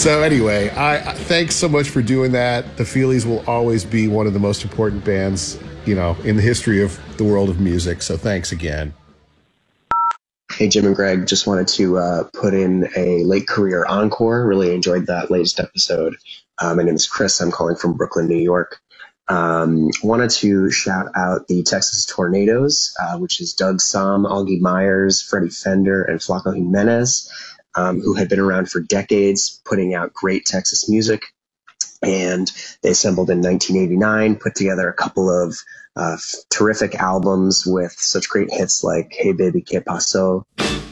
So anyway, thanks so much for doing that. The Feelies will always be one of the most important bands, in the history of the world of music. So thanks again. Hey, Jim and Greg, just wanted to put in a late career encore. Really enjoyed that latest episode. My name is Chris. I'm calling from Brooklyn, New York. Wanted to shout out the Texas Tornadoes, which is Doug Somm, Augie Myers, Freddie Fender, and Flaco Jimenez, who had been around for decades, putting out great Texas music. And they assembled in 1989, put together a couple of terrific albums with such great hits like Hey Baby, Que Paso,